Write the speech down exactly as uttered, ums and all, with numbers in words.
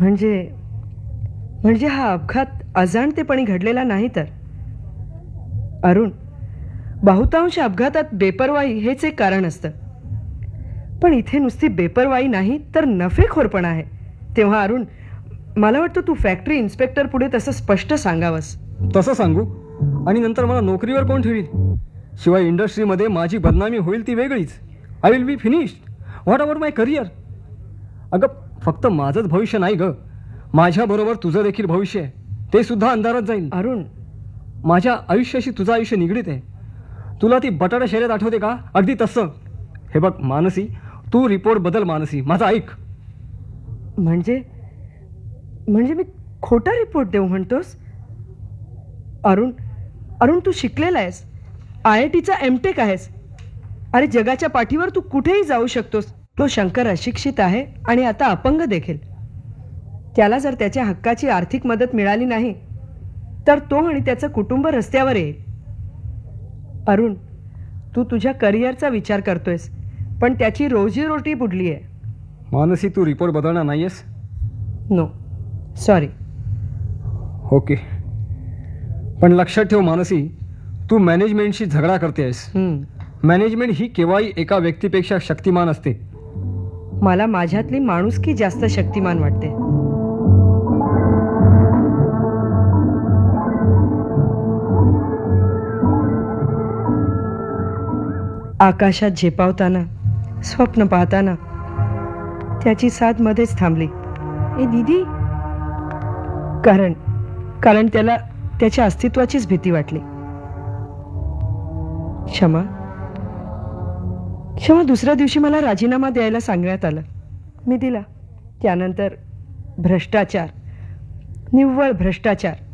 म्हणजे म्हणजे हा अपघात अजाणतेपणी घडलेला नाही तर? अरुण, बहुतांश अपघातात बेपर्वाई हेच एक कारण असतं, पण इथे नुसती बेपर्वाई नाही तर नफेखोरपणा आहे. तेव्हा अरुण, मला वाटतं तू फॅक्टरी इन्स्पेक्टर पुढे तसं स्पष्ट सांगावंस. तसं सांगू आणि नंतर मला नोकरीवर कोण ठेवील? शिवाय इंडस्ट्रीमध्ये माझी बदनामी होईल ती वेगळीच. I will be finished. What about my career? अगं, फक्त माझंच भविष्य नाही ग, माझ्याबरोबर तुझं देखील भविष्य आहे, ते सुद्धा अंधारात जाईल. अरुण, माझ्या आयुष्याशी तुझं आयुष्य निगडीत आहे. तुला ती बटाटा शर्यत आठवते का? अगदी तसं. हे बघ मानसी, तू रिपोर्ट बदल. मानसी, माझा ऐक. म्हणजे म्हणजे मी खोटा रिपोर्ट देऊ म्हणतोस? अरुण अरुण तू शिकलेला आहेस, आय आय टीचा एम टेक आहेस. अरे जगाच्या पाठीवर तू कुठेही जाऊ शकतोस. तो शंकर अशिक्षित आहे आणि आता अपंग देखील. त्याला जर त्याच्या हक्काची आर्थिक मदत मिळाली नाही तर तो आणि त्याचं कुटुंब रस्त्यावर येईल. अरुण, तू तुझ्या करिअरचा विचार करतोयस, पण त्याची रोजीरोटी बुडली आहे. मानसी, तू रिपोर्ट बदलणार नाहीयेस? No, sorry. ओके, पण लक्षात ठेव मानसी, तू मॅनेजमेंटशी झगडा करतेस. मॅनेजमेंट ही केव्हाही एका व्यक्तीपेक्षा शक्तिमान असते. मला माझ्यातली माणुसकी जास्त शक्तिमान वाटते. आकाशात झेपावताना, स्वप्न पाहताना त्याची साथ मध्येच थांबली. ए दीदी, कारण कारण त्याला त्याच्या अस्तित्वाचीच भीती वाटली. क्षमा क्षमा दुसऱ्या दिवशी मला राजीनामा द्यायला सांगण्यात आलं. मी दिला. त्यानंतर भ्रष्टाचार, निव्वळ भ्रष्टाचार.